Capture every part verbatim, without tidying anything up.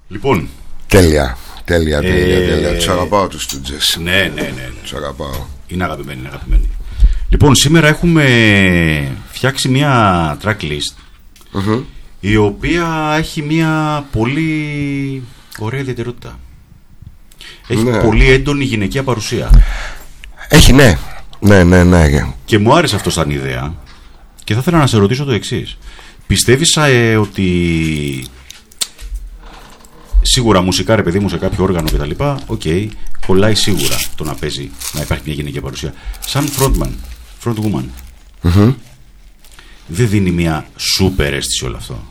Λοιπόν. Τέλεια. Τέλεια, Ε, τέλεια, τέλεια. Τους αγαπάω τους Stooges. Ναι, ναι, ναι, ναι. Τους αγαπάω. Είναι αγαπημένοι, είναι αγαπημένοι. Λοιπόν, σήμερα έχουμε φτιάξει μια tracklist Mm-hmm. η οποία έχει μια πολύ ωραία ιδιαιτερότητα. Έχει Ναι. πολύ έντονη γυναικεία παρουσία. Έχει, ναι. Ναι, ναι, ναι. Και μου άρεσε αυτό σαν ιδέα. Και θα ήθελα να σε ρωτήσω το εξής. Πιστεύεις ε, ότι σίγουρα μουσικά, ρε παιδί μου, σε κάποιο όργανο και τα λοιπά, οκ, okay, κολλάει σίγουρα το να παίζει, να υπάρχει μια γυναικεία παρουσία. Σαν frontman, frontwoman, Mm-hmm. δεν δίνει μια σούπερ αίσθηση όλο αυτό?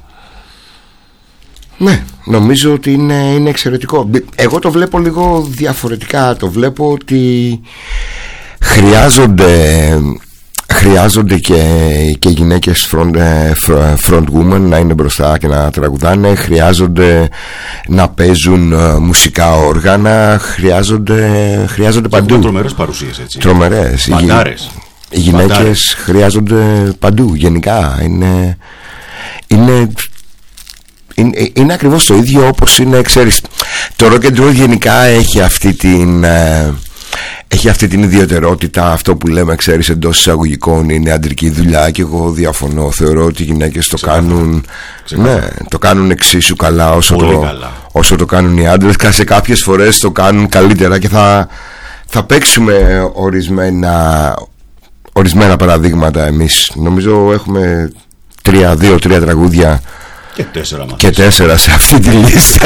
Ναι, νομίζω ότι είναι, είναι εξαιρετικό. Εγώ το βλέπω λίγο διαφορετικά. Το βλέπω ότι χρειάζονται χρειάζονται και, και γυναίκες front, front woman να είναι μπροστά και να τραγουδάνε. Χρειάζονται να παίζουν μουσικά όργανα. Χρειάζονται, χρειάζονται Και παντού. έχουμε τρομερές παρουσίες, έτσι. Τρομερές. Μπαντάρες. Οι γυναίκες Μπαντάρες. χρειάζονται παντού γενικά. Είναι, είναι, είναι, είναι ακριβώς το ίδιο όπως είναι, ξέρεις, το rock and roll γενικά έχει αυτή την ε, έχει αυτή την ιδιαιτερότητα. Αυτό που λέμε, ξέρεις, εντός εισαγωγικών είναι αντρική δουλειά, και εγώ διαφωνώ. Θεωρώ ότι οι γυναίκες το Ξεκάθαρα. κάνουν Ξεκάθαρα. ναι, το κάνουν εξίσου καλά όσο, Πολύ το, καλά. όσο το κάνουν οι άντρες, και σε κάποιες φορές το κάνουν καλύτερα. Και θα, θα παίξουμε ορισμένα ορισμένα παραδείγματα εμείς. Νομίζω έχουμε τρία, δύο, τρία τραγούδια Και τέσσερα μαθήσεις. και τέσσερα σε αυτή τη λίστα.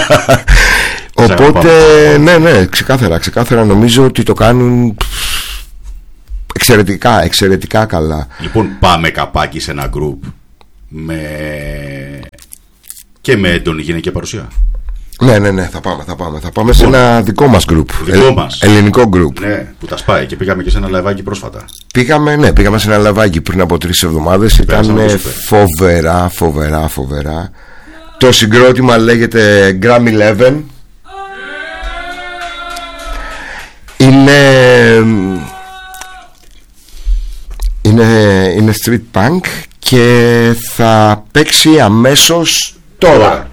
Οπότε ναι, ναι, ξεκάθαρα, ξεκάθαρα νομίζω ότι το κάνουν εξαιρετικά, εξαιρετικά καλά. Λοιπόν, πάμε καπάκι σε ένα group με... και με έντονη γυναικεία παρουσία. Ναι, ναι, ναι, θα πάμε, θα πάμε. Θα πάμε σε ένα δικό μας group. Δικό μας. Ελληνικό group. Ναι, που τα σπάει, και πήγαμε και σε ένα λαϊβάκι πρόσφατα. Πήγαμε, ναι, πήγαμε σε ένα λαβάκι πριν από τρεις εβδομάδες. Πέρασαμε Ήταν το σούπερ. φοβερά, φοβερά, φοβερά. Το συγκρότημα λέγεται Gram Eleven. Είναι είναι, είναι street punk και θα παίξει αμέσως τώρα.